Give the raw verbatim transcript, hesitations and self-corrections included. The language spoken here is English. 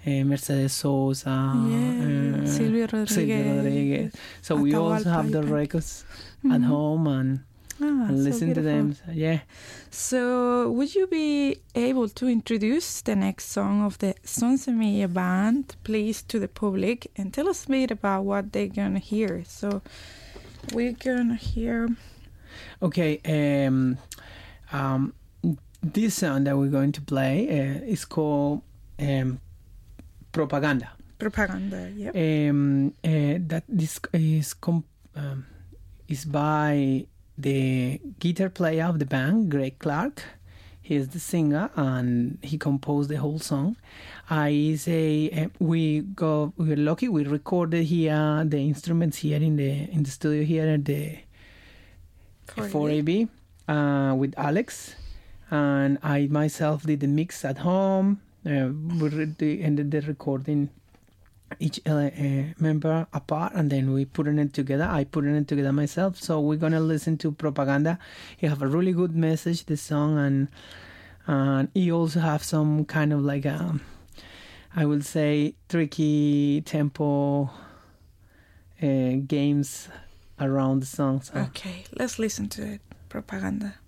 uh, Mercedes Sosa, yeah, uh, Silvio Rodriguez. Silvio Rodriguez. So we also have the records mm-hmm. at home and, ah, and so listen beautiful. to them. So, yeah. So would you be able to introduce the next song of the Son Semilla band, please, to the public and tell us a bit about what they're going to hear? So we're going to hear... Okay, um, um, this song that we're going to play uh, is called um, Propaganda. Propaganda, yeah. Um, uh, that this is comp- um, is by the guitar player of the band, Greg Clark. He is the singer, and he composed the whole song. I say uh, we go. We were lucky. We recorded here the instruments here in the in the studio here at the four A B uh, with Alex, and I myself did the mix at home. Uh, we ended the recording each uh, uh, member apart, and then we put it together. I put it together myself. So we're gonna listen to Propaganda. You have a really good message, this song, and and you also have some kind of like a, I would say, tricky tempo uh, games around the song. So. Okay, let's listen to it. Propaganda.